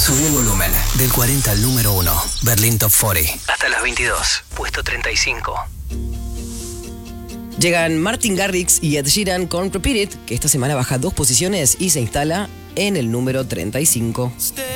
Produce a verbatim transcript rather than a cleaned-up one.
Subí el volumen. Del cuarenta al número uno. Berlín Top cuarenta. Hasta las veintidós. Puesto treinta y cinco. Llegan Martin Garrix y Ed Sheeran con Repeat It, que esta semana baja dos posiciones y se instala en el número treinta y cinco.